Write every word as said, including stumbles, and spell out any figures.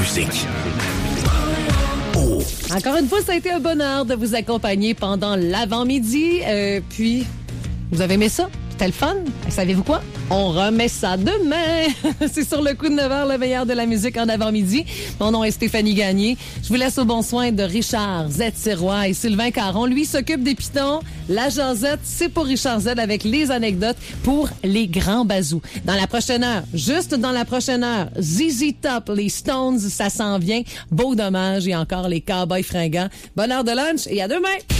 musique. Oh. Encore une fois, ça a été un bonheur de vous accompagner pendant l'avant-midi. Euh, puis, vous avez aimé ça? C'était le fun? Savez-vous quoi? On remet ça demain. C'est sur le coup de neuf heures, le meilleur de la musique en avant-midi. Mon nom est Stéphanie Gagné. Je vous laisse au bon soin de Richard Z. Sirois et Sylvain Caron. Lui s'occupe des pitons. La jasette, c'est pour Richard Z avec les anecdotes pour les grands bazous. Dans la prochaine heure, juste dans la prochaine heure, Z Z Top, les Stones, ça s'en vient. Beau dommage et encore les Cowboys fringants. Bonne heure de lunch et à demain!